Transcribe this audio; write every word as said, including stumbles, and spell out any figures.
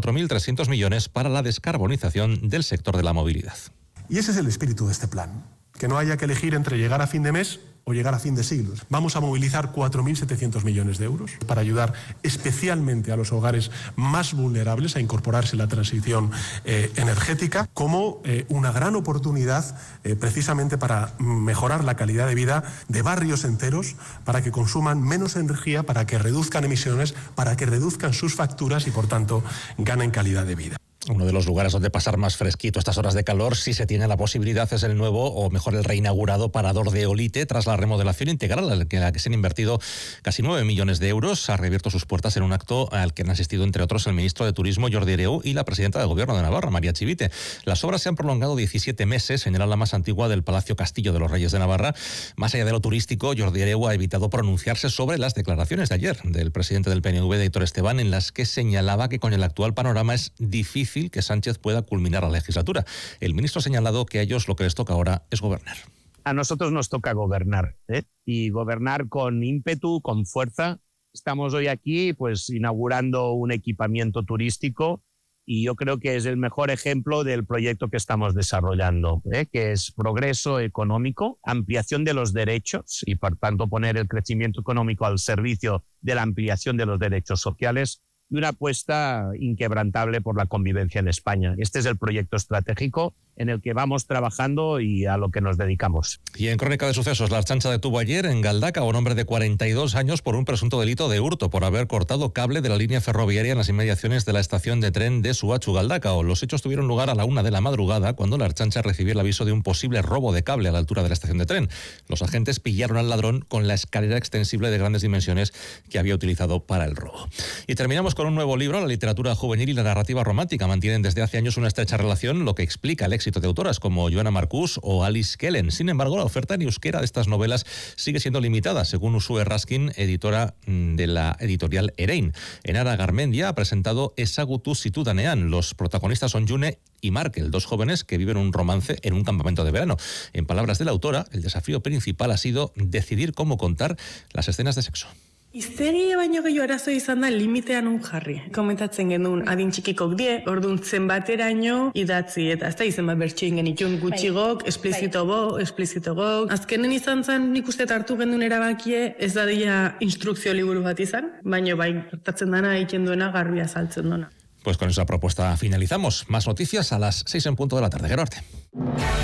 cuatro mil trescientos millones para la descarbonización del sector de la movilidad. Y ese es el espíritu de este plan, que no haya que elegir entre llegar a fin de mes o llegar a fin de siglo. Vamos a movilizar cuatro mil setecientos millones de euros para ayudar especialmente a los hogares más vulnerables a incorporarse a la transición eh, energética como eh, una gran oportunidad eh, precisamente para mejorar la calidad de vida de barrios enteros, para que consuman menos energía, para que reduzcan emisiones, para que reduzcan sus facturas y por tanto ganen calidad de vida. Uno de los lugares donde pasar más fresquito estas horas de calor, si se tiene la posibilidad, es el nuevo, o mejor el reinaugurado parador de Olite, tras la remodelación integral en la que se han invertido casi nueve millones de euros. Ha reabierto sus puertas en un acto al que han asistido, entre otros, el ministro de Turismo, Jordi Hereu, y la presidenta del Gobierno de Navarra, María Chivite. Las obras se han prolongado diecisiete meses, señala la más antigua del Palacio Castillo de los Reyes de Navarra. Más allá de lo turístico, Jordi Hereu ha evitado pronunciarse sobre las declaraciones de ayer del presidente del P N V, de Aitor Esteban, en las que señalaba que con el actual panorama es difícil que Sánchez pueda culminar la legislatura. El ministro ha señalado que a ellos lo que les toca ahora es gobernar. A nosotros nos toca gobernar, ¿eh? Y gobernar con ímpetu, con fuerza. Estamos hoy aquí pues inaugurando un equipamiento turístico y yo creo que es el mejor ejemplo del proyecto que estamos desarrollando, ¿eh? Que es progreso económico, ampliación de los derechos y por tanto poner el crecimiento económico al servicio de la ampliación de los derechos sociales, y una apuesta inquebrantable por la convivencia en España. Este es el proyecto estratégico en el que vamos trabajando y a lo que nos dedicamos. Y en Crónica de Sucesos, la Ertzaintza detuvo ayer en Galdacao a un hombre de cuarenta y dos años por un presunto delito de hurto por haber cortado cable de la línea ferroviaria en las inmediaciones de la estación de tren de Suachu-Galdacao. Los hechos tuvieron lugar a la una de la madrugada, cuando la Ertzaintza recibió el aviso de un posible robo de cable a la altura de la estación de tren. Los agentes pillaron al ladrón con la escalera extensible de grandes dimensiones que había utilizado para el robo. Y terminamos con un nuevo libro. La literatura juvenil y la narrativa romántica mantienen desde hace años una estrecha relación, lo que explica el éxito de autoras como Joana Marcús o Alice Kellen. Sin embargo, la oferta en euskera de estas novelas sigue siendo limitada, según Usue Raskin, editora de la editorial Erein. Enara Garmendia ha presentado Ezagutu Zitudanean. Los protagonistas son June y Markel, dos jóvenes que viven un romance en un campamento de verano. En palabras de la autora, el desafío principal ha sido decidir cómo contar las escenas de sexo. Hiztegia baino gehiago arazo izan da limitean un jarri. Komentatzen genuen adin txikikok die, orduan zenbateraino idatzi, eta ez da izen bat bertxein genitun gutxigok, esplizito bo, esplizito gok. Azkenen izan zen nik uste hartu genuen erabakie, ez da dira instrukzio liburu bat izan, baino bai gertatzen dana egiten duena garbia saltzen duna. Pues con esa propuesta finalizamos. Más noticias a las seis en punto de la tarde. Gero arte.